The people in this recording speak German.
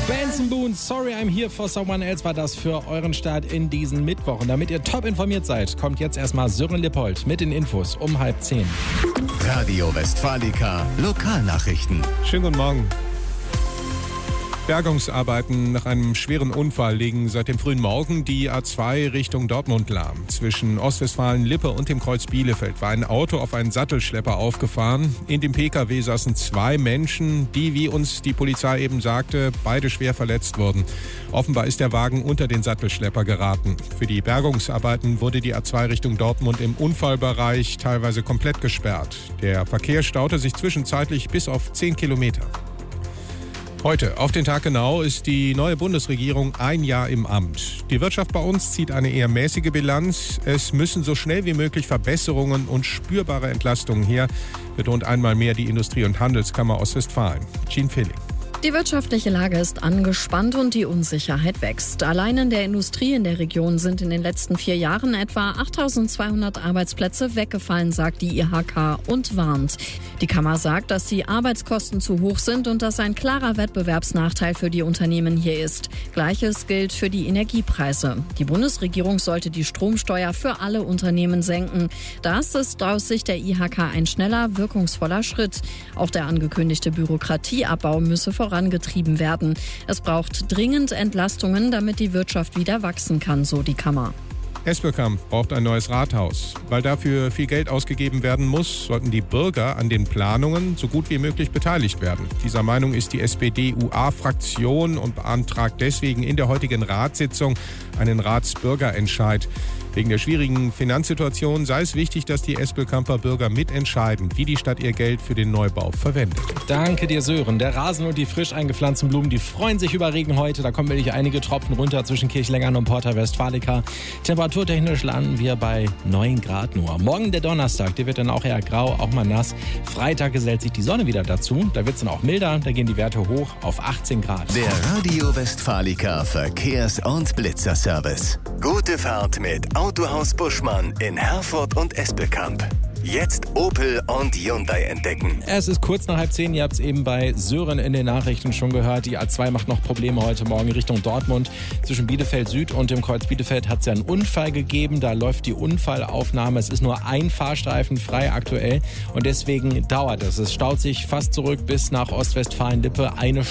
Benson Boone, Sorry I'm Here for Someone Else war das für euren Start in diesen Mittwoch. Und damit ihr top informiert seid, kommt jetzt erstmal Sören Lippold mit den Infos um 9:30. Radio Westfalica Lokalnachrichten. Schönen guten Morgen. Bergungsarbeiten nach einem schweren Unfall legen seit dem frühen Morgen die A2 Richtung Dortmund lahm. Zwischen Ostwestfalen-Lippe und dem Kreuz Bielefeld war ein Auto auf einen Sattelschlepper aufgefahren. In dem Pkw saßen 2 Menschen, die, wie uns die Polizei eben sagte, beide schwer verletzt wurden. Offenbar ist der Wagen unter den Sattelschlepper geraten. Für die Bergungsarbeiten wurde die A2 Richtung Dortmund im Unfallbereich teilweise komplett gesperrt. Der Verkehr staute sich zwischenzeitlich bis auf 10 Kilometer. Heute, auf den Tag genau, ist die neue Bundesregierung ein Jahr im Amt. Die Wirtschaft bei uns zieht eine eher mäßige Bilanz. Es müssen so schnell wie möglich Verbesserungen und spürbare Entlastungen her, betont einmal mehr die Industrie- und Handelskammer Ostwestfalen. Jean Fehling. Die wirtschaftliche Lage ist angespannt und die Unsicherheit wächst. Allein in der Industrie in der Region sind in den letzten 4 Jahren etwa 8.200 Arbeitsplätze weggefallen, sagt die IHK und warnt. Die Kammer sagt, dass die Arbeitskosten zu hoch sind und dass ein klarer Wettbewerbsnachteil für die Unternehmen hier ist. Gleiches gilt für die Energiepreise. Die Bundesregierung sollte die Stromsteuer für alle Unternehmen senken. Das ist aus Sicht der IHK ein schneller, wirkungsvoller Schritt. Auch der angekündigte Bürokratieabbau müsse vorangetrieben werden. Es braucht dringend Entlastungen, damit die Wirtschaft wieder wachsen kann, so die Kammer. Espelkamp braucht ein neues Rathaus. Weil dafür viel Geld ausgegeben werden muss, sollten die Bürger an den Planungen so gut wie möglich beteiligt werden. Dieser Meinung ist die SPD-UA-Fraktion und beantragt deswegen in der heutigen Ratssitzung einen Ratsbürgerentscheid. Wegen der schwierigen Finanzsituation sei es wichtig, dass die Espelkamper Bürger mitentscheiden, wie die Stadt ihr Geld für den Neubau verwendet. Danke dir, Sören. Der Rasen und die frisch eingepflanzten Blumen, die freuen sich über Regen heute. Da kommen wirklich einige Tropfen runter zwischen Kirchlengern und Porta Westfalica. Temperaturtechnisch landen wir bei 9 Grad nur. Morgen der Donnerstag, der wird dann auch eher grau, auch mal nass. Freitag gesellt sich die Sonne wieder dazu. Da wird es dann auch milder, da gehen die Werte hoch auf 18 Grad. Der Radio Westfalica Verkehrs- und Blitzerservice. Gute Fahrt mit Autohaus Buschmann in Herford und Espelkamp. Jetzt Opel und Hyundai entdecken. Es ist kurz nach 9:30. Ihr habt es eben bei Sören in den Nachrichten schon gehört. Die A2 macht noch Probleme heute Morgen Richtung Dortmund. Zwischen Bielefeld Süd und dem Kreuz Bielefeld hat es ja einen Unfall gegeben. Da läuft die Unfallaufnahme. Es ist nur ein Fahrstreifen frei aktuell. Und deswegen dauert es. Es staut sich fast zurück bis nach Ostwestfalen-Lippe.